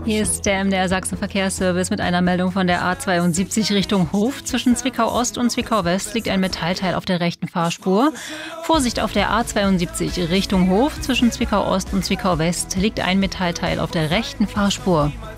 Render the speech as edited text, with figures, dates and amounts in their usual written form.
Hier ist der MDR Sachsen Verkehrsservice mit einer Meldung von der A72 Richtung Hof. Zwischen Zwickau Ost und Zwickau West liegt ein Metallteil auf der rechten Fahrspur. Vorsicht auf der A72 Richtung Hof. Zwischen Zwickau Ost und Zwickau West liegt ein Metallteil auf der rechten Fahrspur.